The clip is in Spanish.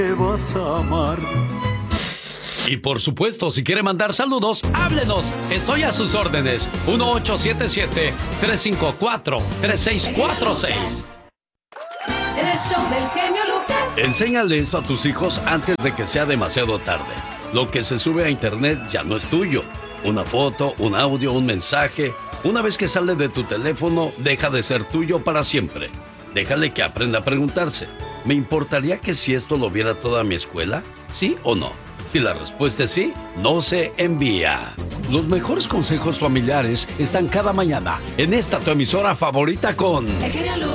Me vas a amar. Y por supuesto, si quiere mandar saludos, háblenos. Estoy a sus órdenes. 1877-354-3646. El show del genio Lucas. Enséñale esto a tus hijos antes de que sea demasiado tarde. Lo que se sube a internet ya no es tuyo. Una foto, un audio, un mensaje. Una vez que sale de tu teléfono, deja de ser tuyo para siempre. Déjale que aprenda a preguntarse. ¿Me importaría que si esto lo viera toda mi escuela? ¿Sí o no? Si la respuesta es sí, no se envía. Los mejores consejos familiares están cada mañana en esta tu emisora favorita con... El genio Lucas.